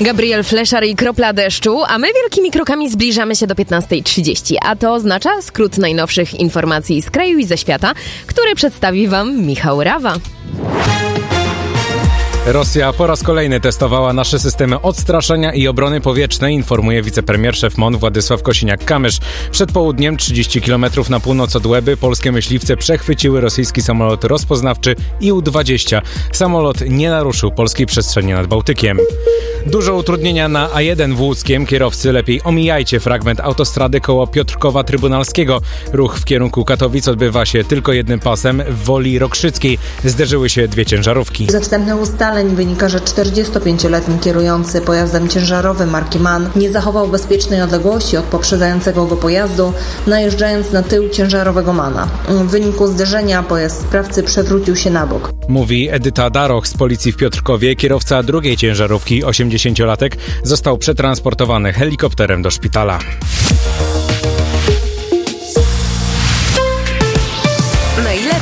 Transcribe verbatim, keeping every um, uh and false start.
Gabriel Fleszar i kropla deszczu, a my wielkimi krokami zbliżamy się do piętnasta trzydzieści, a to oznacza skrót najnowszych informacji z kraju i ze świata, który przedstawi Wam Michał Rawa. Rosja po raz kolejny testowała nasze systemy odstraszania i obrony powietrznej, informuje wicepremier szef M O N Władysław Kosiniak-Kamysz. Przed południem, trzydzieści kilometrów na północ od Łeby, polskie myśliwce przechwyciły rosyjski samolot rozpoznawczy I U dwadzieścia. Samolot nie naruszył polskiej przestrzeni nad Bałtykiem. Dużo utrudnienia na A jeden w Łódzkiem. Kierowcy, lepiej omijajcie fragment autostrady koło Piotrkowa Trybunalskiego. Ruch w kierunku Katowic odbywa się tylko jednym pasem w Woli Rokrzyckiej. Zderzyły się dwie ciężarówki. Ze wstępnych ustaleń wynika, że czterdziestopięcioletni kierujący pojazdem ciężarowym marki M A N nie zachował bezpiecznej odległości od poprzedzającego go pojazdu, najeżdżając na tył ciężarowego MANa. W wyniku zderzenia pojazd sprawcy przewrócił się na bok. Mówi Edyta Daroch z policji w Piotrkowie. Kierowca drugiej ciężarówki, osiemdziesięciolatek, został przetransportowany helikopterem do szpitala.